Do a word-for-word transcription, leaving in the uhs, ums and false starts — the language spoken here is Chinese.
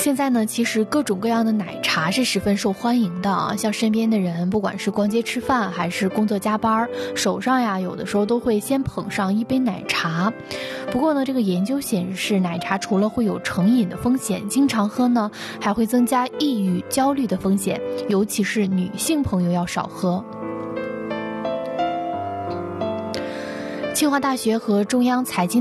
现在呢，其实各种各样的奶茶是十分受欢迎的啊，像身边的人，不管是逛街吃饭还是工作加班，手上呀有的时候都会先捧上一杯奶茶。不过呢，这个研究显示，奶茶除了会有成瘾的风险，经常喝呢还会增加抑郁、焦虑的风险，尤其是女性朋友要少喝。清华大学和中央财经